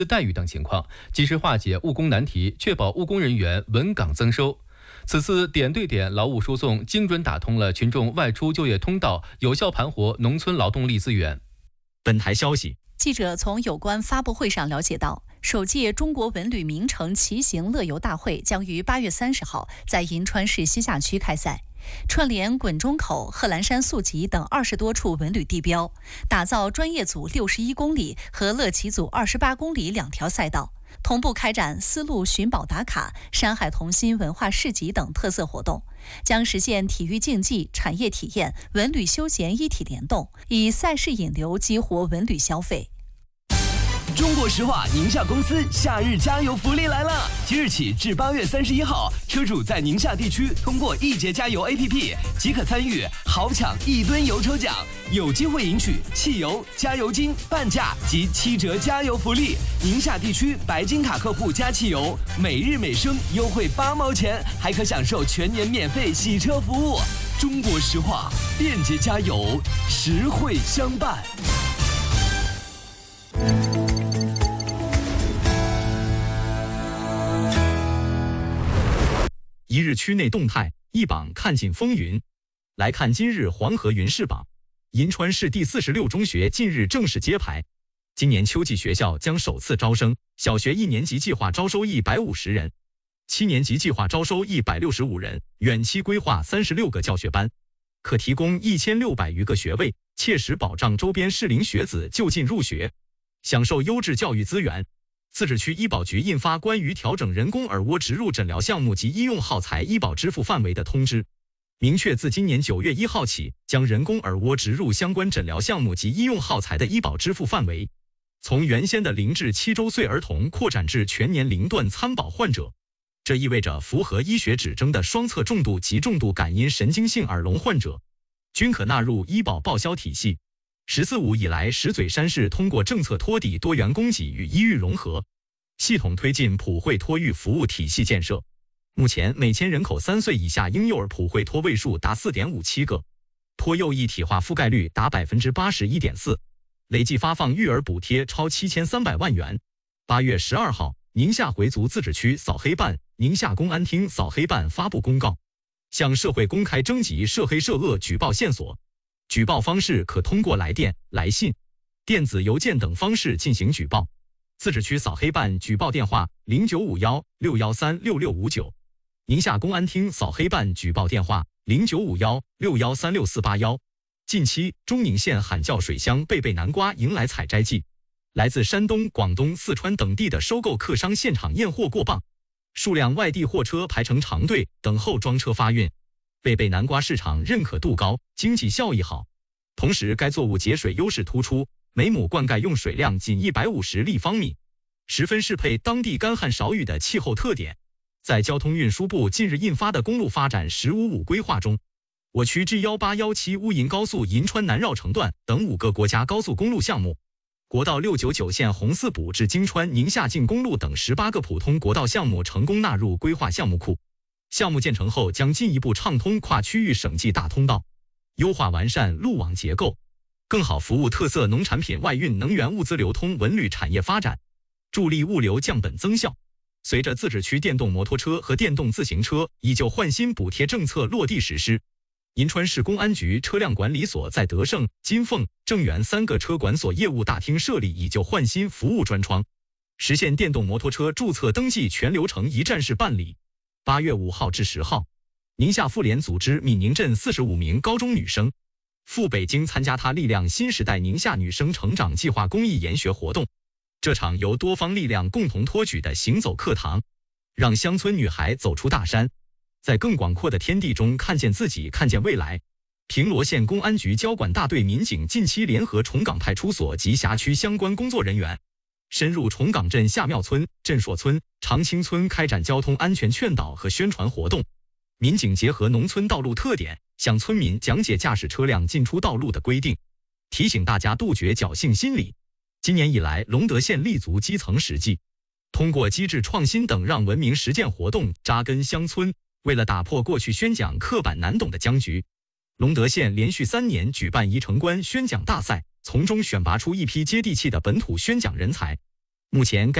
待遇等情况，及时化解务工难题，确保务工人员稳岗增收。此次点对点劳务输送精准打通了群众外出就业通道，有效盘活农村劳动力资源。 本台消息， 记者从有关发布会上了解到，首届中国文旅名城骑行乐游大会将于8月30号在银川市西夏区开赛，串联滚钟口、贺兰山宿集等20多处文旅地标，打造专业组61公里和乐骑组28公里2条赛道，同步开展丝路寻宝打卡、山海童心文化市集等特色活动，将实现体育竞技、产业体验、文旅休闲一体联动，以赛事引流激活文旅消费。 中国石化宁夏公司夏日加油福利来了！即日起至8月31号，车主在宁夏地区通过易捷加油 APP 即可参与豪抢1吨油抽奖，有机会赢取汽油、加油金、半价及7折加油福利。宁夏地区白金卡客户加汽油，每日每升优惠8毛钱，还可享受全年免费洗车服务。中国石化，便捷加油，实惠相伴。 一日区内动态，一榜看尽风云。来看今日黄河云视榜，银川市第46中学近日正式揭牌。今年秋季学校将首次招生，小学1年级计划招收150人，7年级计划招收165人，远期规划36个教学班，可提供1600余个学位，切实保障周边适龄学子就近入学，享受优质教育资源。自治区医保局印发关于调整人工耳蜗植入诊疗项目及医用耗材医保支付范围的通知，明确自今年9月1号起，将人工耳蜗植入相关诊疗项目及医用耗材的医保支付范围，从原先的0至7周岁儿童扩展至全年龄段参保患者。这意味着符合医学指征的双侧重度及重度感音神经性耳聋患者，均可纳入医保报销体系。“14·5”以来，石嘴山市通过政策托底多元供给与医育融合，系统推进普惠托育服务体系建设。目前每千人口3岁以下婴幼儿普惠托位数达4.57个，托幼一体化覆盖率达81.4%，累计发放育儿补贴超7300万元。8月12号，宁夏回族自治区扫黑办、宁夏公安厅扫黑办发布公告，向社会公开征集涉黑涉恶举报线索。举报方式可通过来电、来信、电子邮件等方式进行举报。自治区扫黑办举报电话0951-613-6659，宁夏公安厅扫黑办举报电话0951-613-6481。近期，中宁县喊叫水乡贝贝南瓜迎来采摘季，来自山东、广东、四川等地的收购客商现场验货过磅，数辆外地货车排成长队等候装车发运。贝贝南瓜市场认可度高，经济效益好，同时该作物节水优势突出，每亩灌溉用水量仅150立方米，十分适配当地干旱少雨的气候特点。在交通运输部近日印发的公路发展“15-5”规划中，我区 G1817 乌银高速银川南绕城段等5个国家高速公路项目，国道699线红四补至京川宁夏境公路等18个普通国道项目成功纳入规划项目库。项目建成后，将进一步畅通跨区域省际大通道，优化完善路网结构，更好服务特色农产品外运、能源物资流通、文旅产业发展，助力物流降本增效。随着自治区电动摩托车和电动自行车以旧换新补贴政策落地实施，银川市公安局车辆管理所在德胜、金凤、正源3个车管所业务大厅设立以旧换新服务专窗，实现电动摩托车注册登记全流程一站式办理。8月5号至10号，宁夏妇联组织闽宁镇45名高中女生赴北京参加她力量新时代宁夏女生成长计划公益研学活动。这场由多方力量共同托举的行走课堂，让乡村女孩走出大山，在更广阔的天地中看见自己，看见未来。平罗县公安局交管大队民警近期联合崇岗派出所及辖区相关工作人员，深入崇岗镇下庙村、镇朔村、长青村开展交通安全劝导和宣传活动。民警结合农村道路特点，向村民讲解驾驶车辆进出道路的规定，提醒大家杜绝侥幸心理。今年以来，隆德县立足基层实际，通过机制创新等让文明实践活动扎根乡村。为了打破过去宣讲刻板难懂的僵局，隆德县连续3年举办宜城关宣讲大赛，从中选拔出一批接地气的本土宣讲人才。 目前该